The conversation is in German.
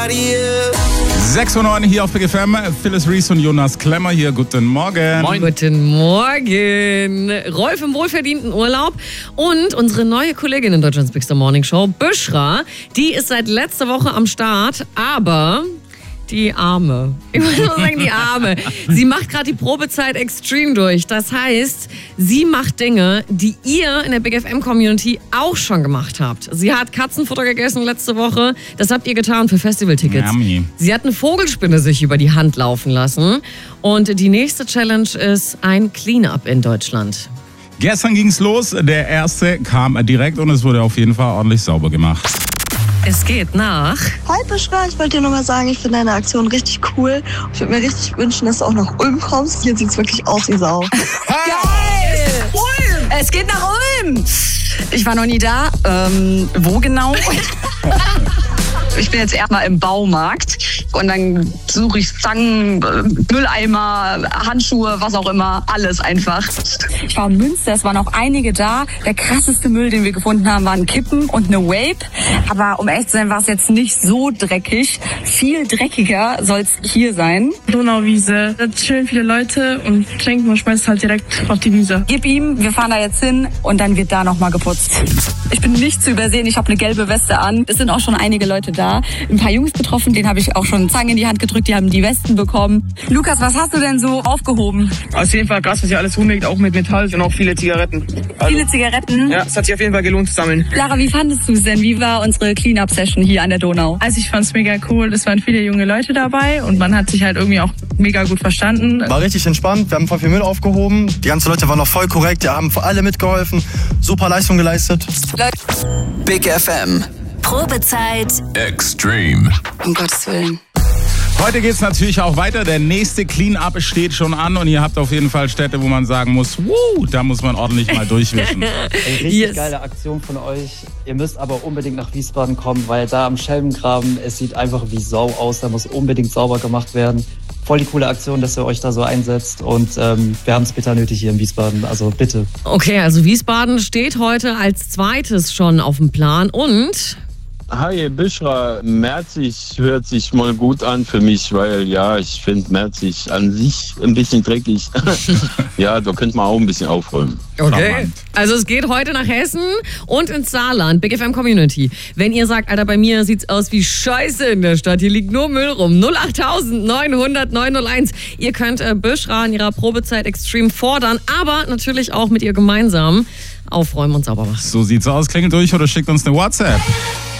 6:09 hier auf Big FM. Phyllis Reese und Jonas Klemmer hier. Guten Morgen. Moin. Guten Morgen. Rolf im wohlverdienten Urlaub und unsere neue Kollegin in Deutschlands Big Star Morning Show, Büschra, die ist seit letzter Woche am Start, aber die Arme. Ich muss nur sagen, die Arme. Sie macht gerade die Probezeit Extreme durch. Das heißt, sie macht Dinge, die ihr in der Big FM Community auch schon gemacht habt. Sie hat Katzenfutter gegessen letzte Woche. Das habt ihr getan für Festivaltickets. Yummy. Sie hat eine Vogelspinne sich über die Hand laufen lassen. Und die nächste Challenge ist ein Cleanup in Deutschland. Gestern ging's los. Der erste kam direkt und es wurde auf jeden Fall ordentlich sauber gemacht. Es geht nach... Hi Büschra, ich wollte dir nur mal sagen, ich finde deine Aktion richtig cool. Ich würde mir richtig wünschen, dass du auch nach Ulm kommst. Hier sieht es wirklich aus wie Sau. Geil! Ulm! Es geht nach Ulm! Ich war noch nie da. Wo genau? Ich bin jetzt erstmal im Baumarkt und dann suche ich Zangen, Mülleimer, Handschuhe, was auch immer, alles einfach. Ich war in Münster, es waren auch einige da. Der krasseste Müll, den wir gefunden haben, waren Kippen und eine Vape. Aber um ehrlich zu sein, war es jetzt nicht so dreckig. Viel dreckiger soll es hier sein. Donauwiese, da chillen viele Leute und ich denke, man schmeißt halt direkt auf die Wiese. Gib ihm, wir fahren da jetzt hin und dann wird da nochmal geputzt. Ich bin nicht zu übersehen, ich habe eine gelbe Weste an. Es sind auch schon einige Leute da. Ein paar Jungs getroffen, denen habe ich auch schon Zangen in die Hand gedrückt, die haben die Westen bekommen. Lukas, was hast du denn so aufgehoben? Auf jeden Fall krass, was hier alles rumliegt, auch mit Metall und auch viele Zigaretten. Viele Zigaretten? Ja, es hat sich auf jeden Fall gelohnt zu sammeln. Lara, wie fandest du es denn? Wie war unsere Clean-Up-Session hier an der Donau? Also ich fand es mega cool, es waren viele junge Leute dabei und man hat sich halt irgendwie auch mega gut verstanden. War richtig entspannt, wir haben voll viel Müll aufgehoben. Die ganzen Leute waren noch voll korrekt, die haben für alle mitgeholfen. Super Leistung geleistet. Big FM. Probezeit Extreme. Um Gottes Willen. Heute geht's natürlich auch weiter. Der nächste Clean-Up steht schon an und ihr habt auf jeden Fall Städte, wo man sagen muss, da muss man ordentlich mal durchwischen. Richtig geile Aktion von euch. Ihr müsst aber unbedingt nach Wiesbaden kommen, weil da am Schelmengraben, es sieht einfach wie Sau aus. Da muss unbedingt sauber gemacht werden. Voll die coole Aktion, dass ihr euch da so einsetzt und wir haben es bitter nötig hier in Wiesbaden, also bitte. Okay, also Wiesbaden steht heute als zweites schon auf dem Plan und... Hi Büschra, Merzig hört sich mal gut an für mich, weil ja, ich finde Merzig an sich ein bisschen dreckig. Ja, da könnte man auch ein bisschen aufräumen. Okay, also es geht heute nach Hessen und ins Saarland, Big FM Community. Wenn ihr sagt, Alter, bei mir sieht's aus wie Scheiße in der Stadt, hier liegt nur Müll rum, 08000 900 901. Ihr könnt Büschra in ihrer Probezeit Extreme fordern, aber natürlich auch mit ihr gemeinsam aufräumen und sauber machen. So sieht's aus. Klingelt durch oder schickt uns eine WhatsApp.